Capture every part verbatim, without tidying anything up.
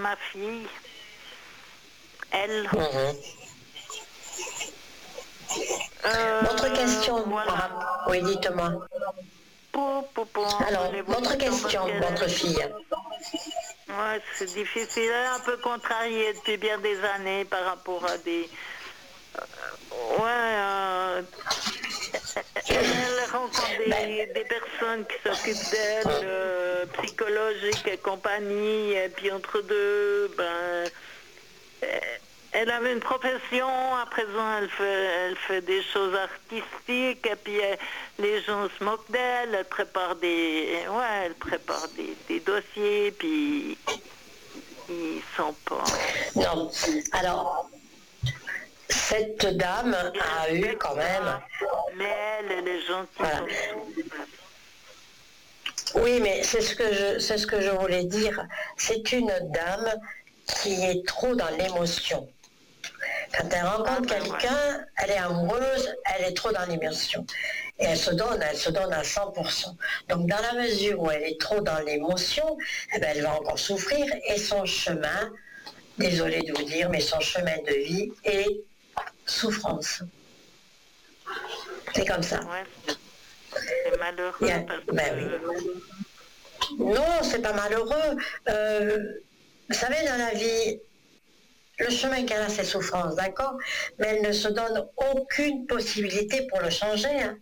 ma fille. Elle. Mm-hmm. Euh, Votre question, voilà. oui, dites-moi. Pou, pou, pou, Alors, votre question, votre fille. Ouais, c'est difficile, elle est un peu contrariée depuis bien des années par rapport à des... Euh, ouais, euh, elle rencontre des, ben... des personnes qui s'occupent d'elle, euh, psychologiques et compagnie, et puis entre deux, ben... Elle avait une profession, à présent elle fait, elle fait des choses artistiques, et puis elle, les gens se moquent d'elle, elle prépare des, ouais, elle prépare des, des dossiers, puis ils sont pas... Non, alors, cette dame a eu quand même... Mais elle, elle est gentille. Voilà. Oui, mais c'est ce que je, c'est ce que je voulais dire. C'est une dame qui est trop dans l'émotion. Quand elle rencontre ah, quelqu'un, ouais. Elle est amoureuse, elle est trop dans l'immersion. Et elle se donne, elle se donne à cent pour cent. Donc dans la mesure où elle est trop dans l'émotion, eh ben, elle va encore souffrir et son chemin, désolée de vous dire, mais son chemin de vie est souffrance. C'est comme ça. Ouais, c'est malheureux. Yeah. Parce que... ben, oui. Non, c'est pas malheureux. Euh, vous savez, dans la vie, le chemin qu'elle a, c'est souffrance, d'accord? Mais elle ne se donne aucune possibilité pour le changer. Hein.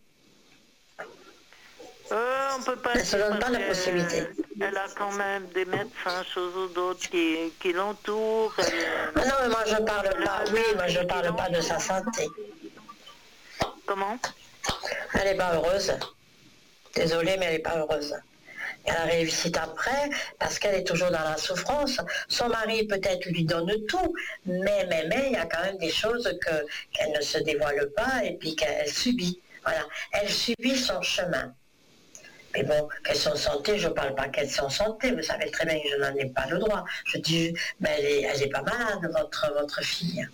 Euh, on peut pas elle ne se donne pas la possibilité. Elle a quand même des médecins, choses ou d'autres qui, qui l'entourent. Elle... Ah non, mais moi je parle pas, oui, moi je parle pas de sa santé. Comment? Elle n'est pas heureuse. Désolée, mais elle n'est pas heureuse. Elle a réussi après parce qu'elle est toujours dans la souffrance. Son mari peut-être lui donne tout, mais, mais, mais, il y a quand même des choses que, qu'elle ne se dévoile pas et puis qu'elle subit. Voilà, elle subit son chemin. Mais bon, question santé, je ne parle pas question santé, vous savez très bien que je n'en ai pas le droit. Je dis, mais elle est, elle est pas malade, votre, votre fille.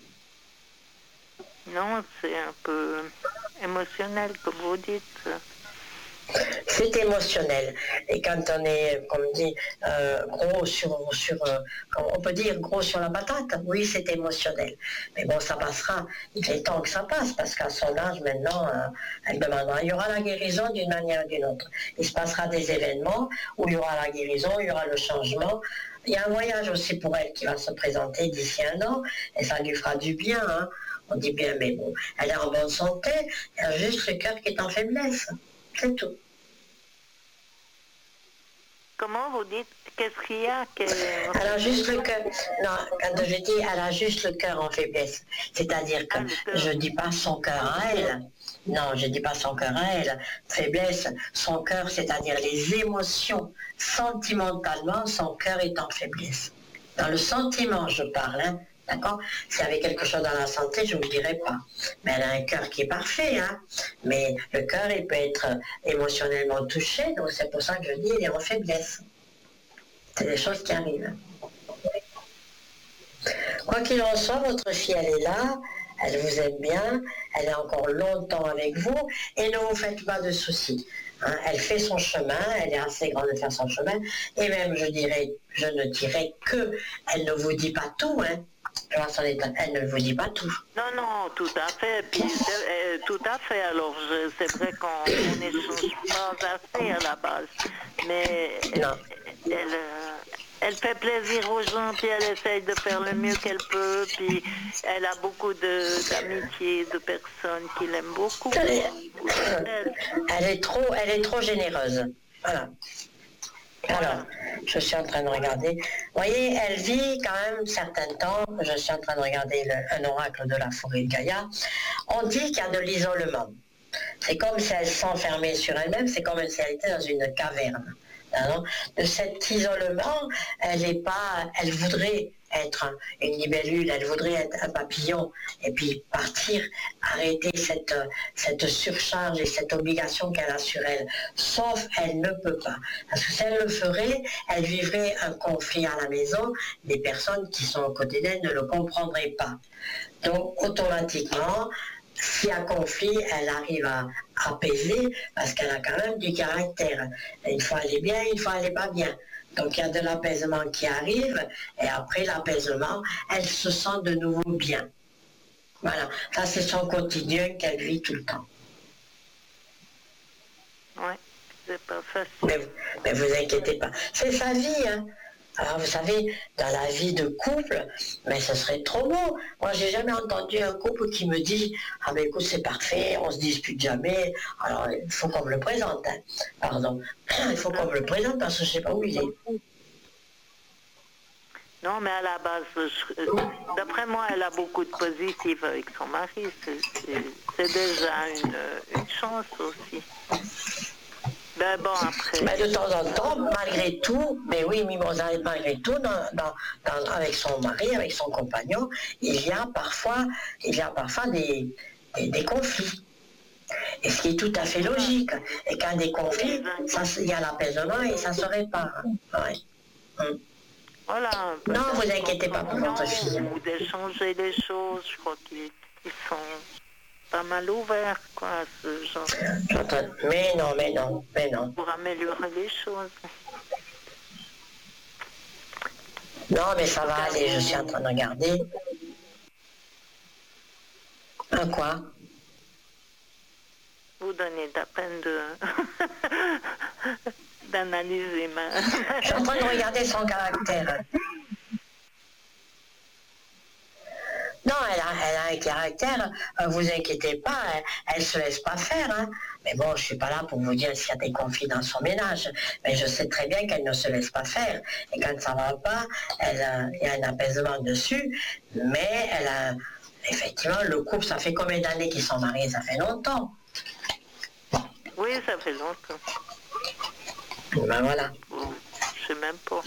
Non, c'est un peu émotionnel, comme vous dites. C'est émotionnel. Et quand on est, comme dit, euh, gros sur, sur euh, on peut dire gros sur la patate, oui, c'est émotionnel. Mais bon, ça passera. Il est temps que ça passe, parce qu'à son âge, maintenant, euh, elle demandera. Il y aura la guérison d'une manière ou d'une autre. Il se passera des événements où il y aura la guérison, il y aura le changement. Il y a un voyage aussi pour elle qui va se présenter d'ici un an, et ça lui fera du bien, hein. On dit bien, mais bon, elle est en bonne santé, elle a juste le cœur qui est en faiblesse. C'est tout. Comment vous dites? Qu'est-ce qu'il y a que... Elle a juste le cœur... Non, quand je dis elle a juste le cœur en faiblesse. C'est-à-dire que ah, je ne dis pas son cœur à elle. Non, je ne dis pas son cœur à elle. Faiblesse, son cœur, c'est-à-dire les émotions. Sentimentalement, son cœur est en faiblesse. Dans le sentiment, je parle, hein. D'accord? S'il y avait quelque chose dans la santé, je ne vous dirais pas. Mais elle a un cœur qui est parfait, hein. Mais le cœur, il peut être émotionnellement touché, donc c'est pour ça que je dis il est en faiblesse. C'est des choses qui arrivent. Quoi qu'il en soit, votre fille, elle est là, elle vous aime bien, elle est encore longtemps avec vous, et ne vous faites pas de soucis. Hein, elle fait son chemin, elle est assez grande de faire son chemin, et même, je dirais, je ne dirais que, elle ne vous dit pas tout, hein. Elle ne vous dit pas tout. Non, non, tout à fait. Puis, euh, tout à fait. Alors, je, c'est vrai qu'on n'échange pas assez à la base. Mais non. Elle, elle, elle fait plaisir aux gens, puis elle essaye de faire le mieux qu'elle peut. Puis, elle a beaucoup de, d'amitié, de personnes qui l'aiment beaucoup. Elle est, elle, elle est trop, elle est trop généreuse. Voilà. Alors, je suis en train de regarder. Vous voyez, elle vit quand même certains temps. Je suis en train de regarder le, un oracle de la forêt de Gaïa. On dit qu'il y a de l'isolement. C'est comme si elle s'enfermait sur elle-même, c'est comme si elle était dans une caverne. Alors, de cet isolement, elle est pas, elle voudrait être une libellule, elle voudrait être un papillon, et puis partir, arrêter cette, cette surcharge et cette obligation qu'elle a sur elle. Sauf, elle ne peut pas. Parce que si elle le ferait, elle vivrait un conflit à la maison, des personnes qui sont aux côtés d'elle ne le comprendraient pas. Donc, automatiquement, s'il y a conflit, elle arrive à apaiser parce qu'elle a quand même du caractère. Une fois elle est bien, une fois elle n'est pas bien. Donc il y a de l'apaisement qui arrive, et après l'apaisement, elle se sent de nouveau bien. Voilà, ça c'est son quotidien qu'elle vit tout le temps. Ouais, c'est pas facile. Mais, mais vous inquiétez pas, c'est sa vie, hein. Alors vous savez, dans la vie de couple, mais ce serait trop beau. Moi, j'ai jamais entendu un couple qui me dit « Ah ben écoute, c'est parfait, on se dispute jamais. » Alors, il faut qu'on me le présente, hein. Pardon. Il faut qu'on me le présente parce que je sais pas où il est. Non, mais à la base, je- d'après moi, elle a beaucoup de positifs avec son mari. C'est- C'est c'est déjà une, une chance aussi. Ben bon, après... Mais de temps en temps, malgré tout, mais oui, Mimosa, malgré tout, dans, dans, dans, avec son mari, avec son compagnon, il y a parfois, il y a parfois des, des, des conflits. Et ce qui est tout à fait logique. Et quand des conflits, ça, il y a l'apaisement et ça se répare. Ouais. Hum. Voilà. Non, vous inquiétez pas pour votre fille. Ou d'échanger les choses, je crois qu'ils ils sont pas mal ouverts, quoi, à ce genre. J'entends. Mais non, mais non, mais non. Pour améliorer les choses. Non, mais ça va aller, je suis en train de regarder. Un quoi? Vous donnez la peine de... d'analyser ma... Je suis en train de regarder son caractère. Non, elle a, elle a un caractère, euh, vous inquiétez pas, elle ne se laisse pas faire. Hein. Mais bon, je ne suis pas là pour vous dire s'il y a des conflits dans son ménage. Mais je sais très bien qu'elle ne se laisse pas faire. Et quand ça ne va pas, elle a, il y a un apaisement dessus. Mais elle a, effectivement, le couple, ça fait combien d'années qu'ils sont mariés? Ça fait longtemps. Oui, ça fait longtemps. Ben voilà. Je sais même pas.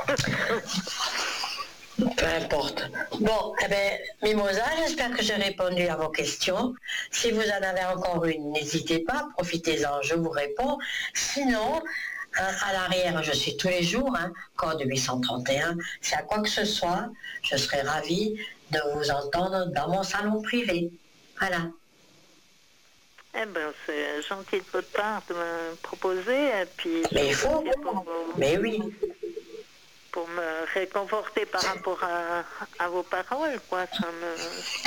Peu importe. Bon, eh bien, Mimosa, j'espère que j'ai répondu à vos questions. Si vous en avez encore une, n'hésitez pas, profitez-en, je vous réponds. Sinon, hein, à l'arrière, je suis tous les jours, hein, code huit cent trente et un. Si à quoi que ce soit, je serai ravie de vous entendre dans mon salon privé. Voilà. Eh bien, c'est gentil de votre part de me proposer. Et puis, Mais il faut. pour, Mais oui. Pour me réconforter par rapport à, à vos paroles, quoi. Ça me...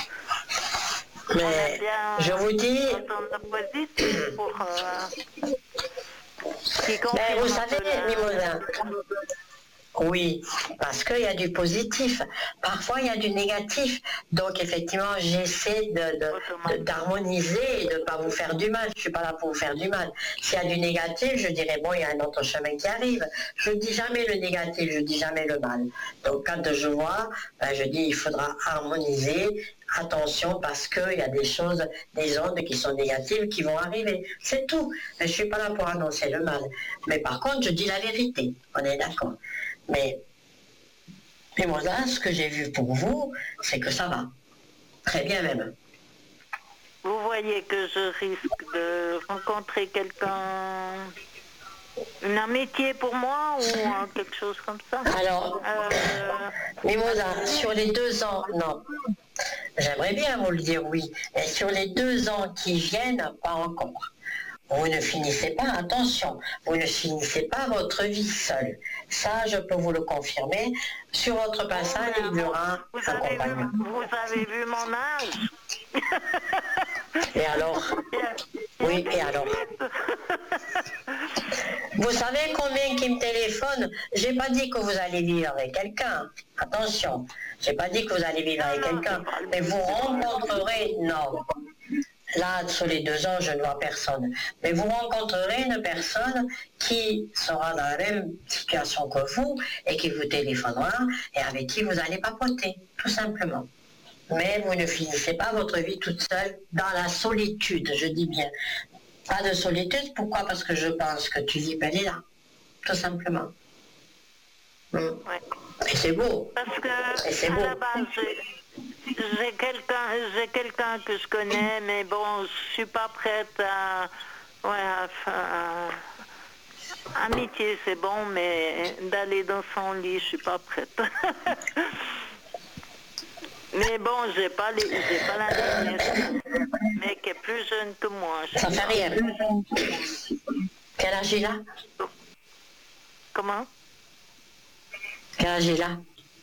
Mais je vous dis... Pour, euh, mais vous savez, la... Mimosa, oui, parce qu'il y a du positif. Parfois, il y a du négatif. Donc, effectivement, j'essaie de, de, de, d'harmoniser et de ne pas vous faire du mal. Je ne suis pas là pour vous faire du mal. S'il y a du négatif, je dirais, bon, il y a un autre chemin qui arrive. Je ne dis jamais le négatif, je ne dis jamais le mal. Donc, quand je vois, ben, je dis, il faudra harmoniser. Attention, parce qu'il y a des choses, des ondes qui sont négatives qui vont arriver. C'est tout. Mais je ne suis pas là pour annoncer le mal. Mais par contre, je dis la vérité. On est d'accord. Mais, mais moi là, ce que j'ai vu pour vous, c'est que ça va. Très bien même. Vous voyez que je risque de rencontrer quelqu'un, une amitié pour moi ou euh, quelque chose comme ça? Alors, euh, Mimosa, sur les deux ans, non. J'aimerais bien vous le dire oui. Et sur les deux ans qui viennent, pas encore. Vous ne finissez pas, attention, vous ne finissez pas votre vie seule. Ça, je peux vous le confirmer. Sur votre passage, il y aura un compagnon. Vous avez vu mon âge? Et alors? Oui, et alors? Vous savez combien qui me téléphone? J'ai pas dit que vous allez vivre avec quelqu'un. Attention, j'ai pas dit que vous allez vivre avec quelqu'un. Mais vous rencontrerez, non. Là, sur les deux ans, je ne vois personne. Mais vous rencontrerez une personne qui sera dans la même situation que vous et qui vous téléphonera et avec qui vous allez papoter, tout simplement. Mais vous ne finissez pas votre vie toute seule dans la solitude, je dis bien. Pas de solitude, pourquoi? Parce que je pense que tu vis, elle est là, tout simplement. Mm. Ouais. Et c'est beau. Parce que, et c'est à beau. la base, j'ai quelqu'un j'ai quelqu'un que je connais, mais bon, je suis pas prête à... Ouais, à, à, amitié, c'est bon, mais d'aller dans son lit, je suis pas prête. Mais bon, j'ai pas les, j'ai pas la nièce, mais qui est plus jeune que moi. Ça fait rien. Quel âge il a? Comment? Quel âge il a?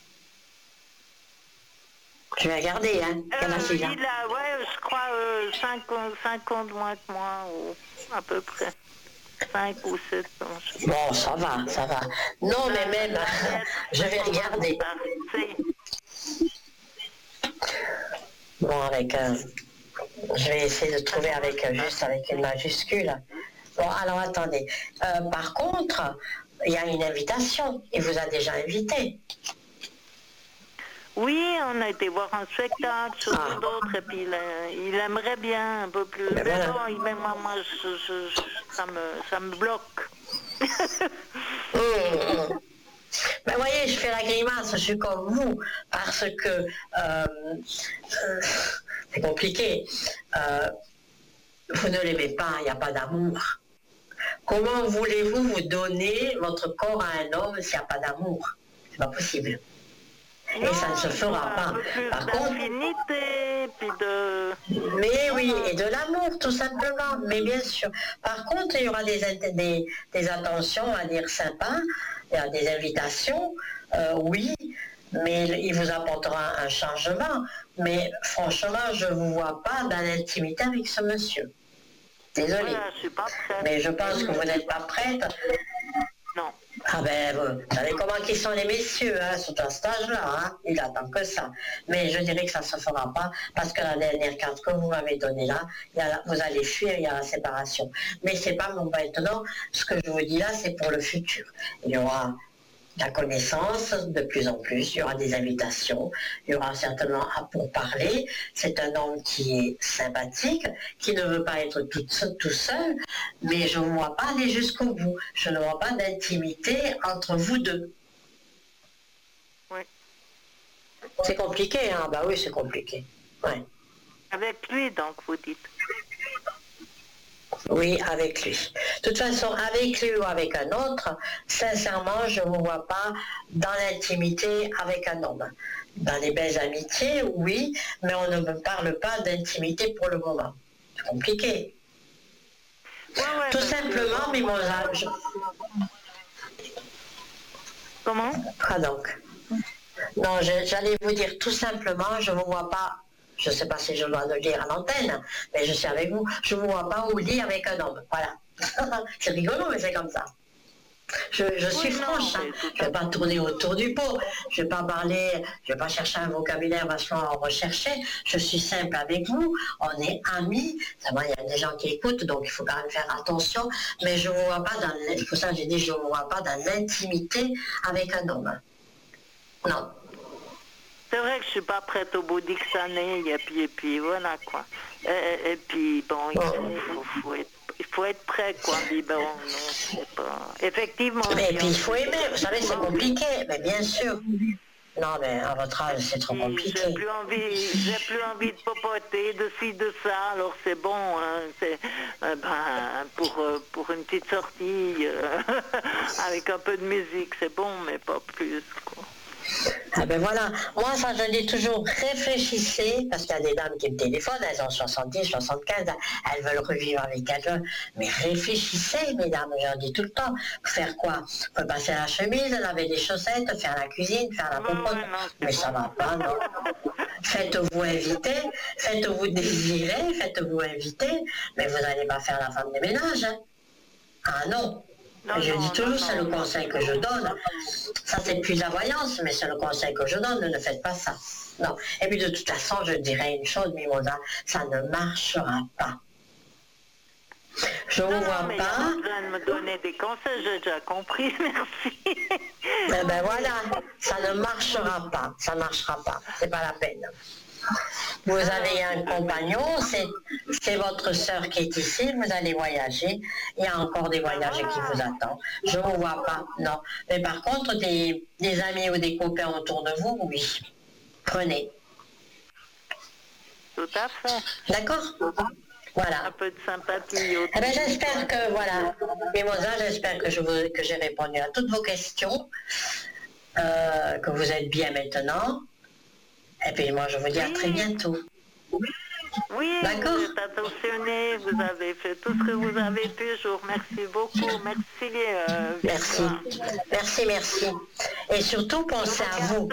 Je vais regarder, hein. Quel âge il a? Il a, ouais, je crois, euh, cinq ans de moins que moi, ou à peu près. cinq ou sept ans. Je bon, ça va, ça va. Non, mais même, je vais regarder. Bon, avec... Euh, je vais essayer de trouver avec euh, juste avec une majuscule. Bon, alors attendez. Euh, par contre, il y a une invitation. Il vous a déjà invité. Oui, on a été voir un spectacle, chose ah. d'autre, et puis il, il aimerait bien un peu plus. Mais, mais voilà. Bon, il, même moi, je, je, je, ça, me, ça me bloque. mmh, mmh. Ben voyez, je fais la grimace, je suis comme vous, parce que euh, euh, c'est compliqué. Euh, vous ne l'aimez pas, il n'y a pas d'amour. Comment voulez-vous vous donner votre corps à un homme s'il n'y a pas d'amour? C'est pas possible. Et non, ça ne se fera pas. Par contre, puis de... Mais oui, et de l'amour, tout simplement. Mais bien sûr. Par contre, il y aura des, des, des attentions, on va dire, sympas, il y a des invitations, euh, oui, mais il vous apportera un changement. Mais franchement, je ne vous vois pas dans l'intimité avec ce monsieur. Désolée. Voilà, je suis pas prête. Mais je pense que vous n'êtes pas prête. Non. Ah ben, vous savez comment qu'ils sont les messieurs, hein, sur un stage-là, hein, il attend que ça. Mais je dirais que ça ne se fera pas, parce que la dernière carte que vous m'avez donnée là, il y a la, vous allez fuir, il y a la séparation. Mais c'est pas mon maintenant, ce que je vous dis là, c'est pour le futur. Il y aura la connaissance de plus en plus, il y aura des invitations, il y aura certainement à pour parler. C'est un homme qui est sympathique, qui ne veut pas être tout seul, tout seul, mais je ne vois pas aller jusqu'au bout. Je ne vois pas d'intimité entre vous deux. Oui. C'est compliqué, hein? Bah oui, c'est compliqué. Ouais. Avec lui, donc, vous dites. Oui, avec lui. De toute façon, avec lui ou avec un autre, sincèrement, je ne vous vois pas dans l'intimité avec un homme. Dans les belles amitiés, oui, mais on ne me parle pas d'intimité pour le moment. C'est compliqué. Ouais, ouais, tout simplement, mais mon âge. Comment? Ah donc. Non, j'allais vous dire tout simplement, je ne vous vois pas. Je ne sais pas si je dois le dire à l'antenne, mais je suis avec vous. Je ne vous vois pas au lit avec un homme. Voilà. C'est rigolo, mais c'est comme ça. Je, je suis oui, franche. Non, hein. Je ne vais pas tourner autour du pot. Je ne vais pas parler, je ne vais pas chercher un vocabulaire vachement recherché. Je suis simple avec vous. On est amis. Il y a des gens qui écoutent, donc il faut quand même faire attention. Mais je ne vous vois pas dans... C'est pour ça que j'ai dit je ne vous vois pas dans l'intimité avec un homme. Non. C'est vrai que je suis pas prête au bout d'X années, et puis, et puis voilà quoi. Et, et puis bon, il faut, faut, être, il faut être prêt quoi. Mais bon, non, c'est pas... Effectivement. Mais puis il faut aimer, vous savez, c'est compliqué, mais bien sûr. Non, mais à votre âge, c'est trop compliqué. J'ai plus envie, j'ai plus envie de popoter, de ci, de ça, alors c'est bon, hein, c'est, euh, ben, pour, euh, pour une petite sortie, euh, avec un peu de musique, c'est bon, mais pas plus, quoi. Ah ben voilà, moi ça je dis toujours, réfléchissez, parce qu'il y a des dames qui me téléphonent, elles ont soixante-dix, soixante-quinze, elles veulent revivre avec elles, mais réfléchissez mesdames, je leur dis tout le temps, faire quoi? Faut passer la chemise, laver les chaussettes, faire la cuisine, faire la compote, mais ça va pas, non? Faites-vous inviter, faites-vous désirer, faites-vous inviter, mais vous n'allez pas faire la femme de ménage, hein? Ah non. Non, je non, dis toujours, c'est le conseil que je donne. Ça, c'est plus la voyance, mais c'est le conseil que je donne, ne faites pas ça. Non. Et puis, de toute façon, je dirais une chose, Mimosa, ça ne marchera pas. Je ne vous vois mais pas. Il y a de me donner des conseils, j'ai déjà compris, merci. Eh ben voilà, ça ne marchera pas. Ça ne marchera pas. C'est pas la peine. Vous avez un compagnon, c'est votre sœur qui est ici, vous allez voyager, il y a encore des voyages qui vous attendent. Je ne vous vois pas, non. Mais par contre, des, des amis ou des copains autour de vous, oui. Prenez. Tout à fait. D'accord? Voilà. Un peu de sympathie. Eh ben, j'espère que, voilà, Mimosa, j'espère que je vous, que j'ai répondu à toutes vos questions, euh, que vous êtes bien maintenant. Et puis moi, je vous dis à très bientôt. Oui, D'accord. vous êtes attentionné, vous avez fait tout ce que vous avez pu. Je vous remercie beaucoup. Merci, euh, Merci. Victoire. Merci, merci. Et surtout, pensez à vous.